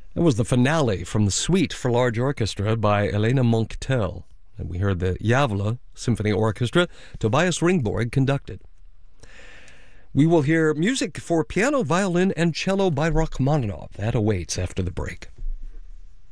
That was the finale from the Suite for Large Orchestra by Elena Monctel. And we heard the Javle Symphony Orchestra, Tobias Ringborg conducted. We will hear music for piano, violin, and cello by Rachmaninoff. That awaits after the break.